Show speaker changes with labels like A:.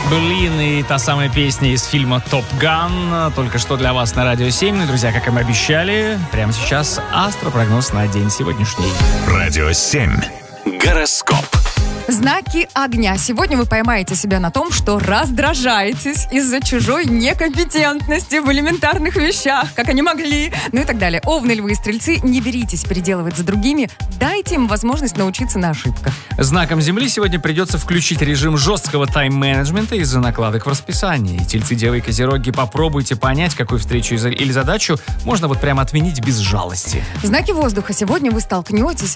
A: Берлин и та самая песня из фильма «Топ Ган» только что для вас на Радио 7. Ну и, друзья, как и мы обещали, прямо сейчас астропрогноз на день сегодняшний.
B: Радио 7. Гороскоп.
C: Знаки огня. Сегодня вы поймаете себя на том, что раздражаетесь из-за чужой некомпетентности в элементарных вещах, как они могли, ну и так далее. Овны, львы и стрельцы, не беритесь переделывать за другими, дайте им возможность научиться на ошибках.
A: Знаком Земли сегодня придется включить режим жесткого тайм-менеджмента из-за накладок в расписании. Тельцы, девы и козероги, попробуйте понять, какую встречу или задачу можно вот прямо отменить без жалости.
C: Знаки воздуха. Сегодня вы столкнетесь